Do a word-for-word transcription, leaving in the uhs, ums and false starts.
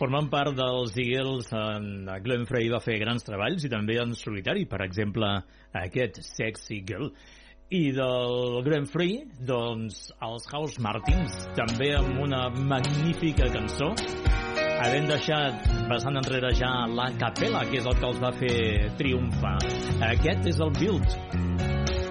formen part dels Eagles. En Glenn Frey va fer grans treballs i també en solitari, per exemple aquest Sexy Girl. I del Glenn Frey, doncs els House Martins, també amb una magnífica cançó, havent deixat bastant enrere ja la capella, que és el que els va fer triomfar. Aquest és el Build.